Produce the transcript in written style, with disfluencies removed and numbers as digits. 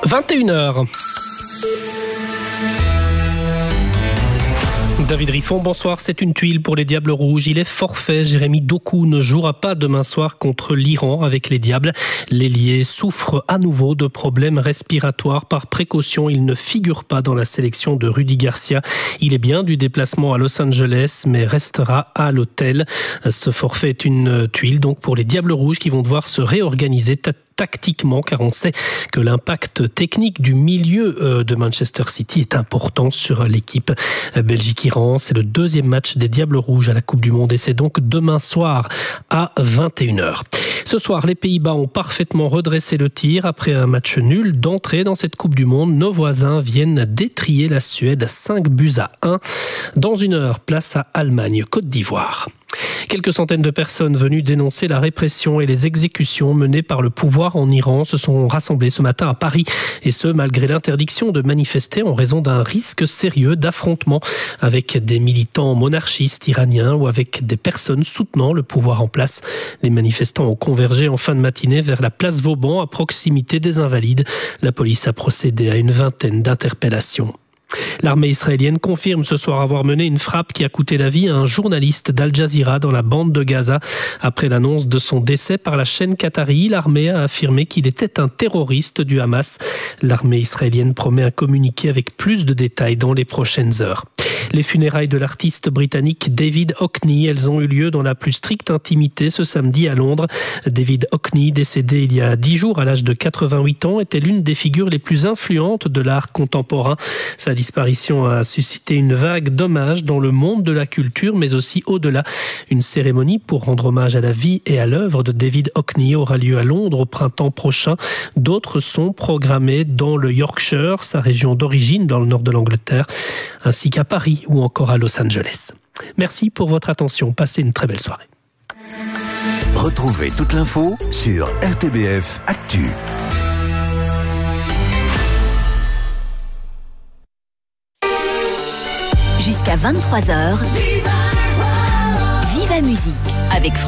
21h. David Riffon, bonsoir. C'est une tuile pour les Diables Rouges. Il est forfait. Jérémy Doku ne jouera pas demain soir contre l'Iran avec les Diables. L'ailier souffre à nouveau de problèmes respiratoires. Par précaution, il ne figure pas dans la sélection de Rudy Garcia. Il est bien du déplacement à Los Angeles, mais restera à l'hôtel. Ce forfait est une tuile donc pour les Diables Rouges qui vont devoir se réorganiser tactiquement, car on sait que l'impact technique du milieu de Manchester City est important sur l'équipe. Belgique-Iran, c'est le deuxième match des Diables Rouges à la Coupe du Monde et c'est donc demain soir à 21h. Ce soir, les Pays-Bas ont parfaitement redressé le tir après un match nul d'entrée dans cette Coupe du Monde. Nos voisins viennent d'étriller la Suède 5-1. Dans une heure, place à Allemagne-Côte d'Ivoire. Quelques centaines de personnes venues dénoncer la répression et les exécutions menées par le pouvoir en Iran se sont rassemblées ce matin à Paris. Et ce, malgré l'interdiction de manifester en raison d'un risque sérieux d'affrontement avec des militants monarchistes iraniens ou avec des personnes soutenant le pouvoir en place. Les manifestants ont convergé en fin de matinée vers la place Vauban à proximité des Invalides. La police a procédé à une vingtaine d'interpellations. L'armée israélienne confirme ce soir avoir mené une frappe qui a coûté la vie à un journaliste d'Al Jazeera dans la bande de Gaza. Après l'annonce de son décès par la chaîne qatari, l'armée a affirmé qu'il était un terroriste du Hamas. L'armée israélienne promet un communiqué avec plus de détails dans les prochaines heures. Les funérailles de l'artiste britannique David Hockney, elles ont eu lieu dans la plus stricte intimité ce samedi à Londres. David Hockney, décédé il y a 10 jours à l'âge de 88 ans, était l'une des figures les plus influentes de l'art contemporain. Sa disparition a suscité une vague d'hommages dans le monde de la culture, mais aussi au-delà. Une cérémonie pour rendre hommage à la vie et à l'œuvre de David Hockney aura lieu à Londres au printemps prochain. D'autres sont programmés dans le Yorkshire, sa région d'origine dans le nord de l'Angleterre, ainsi qu'à Paris ou encore à Los Angeles. Merci pour votre attention. Passez une très belle soirée. Retrouvez toute l'info sur RTBF Actu. Jusqu'à 23h, Viva Musique avec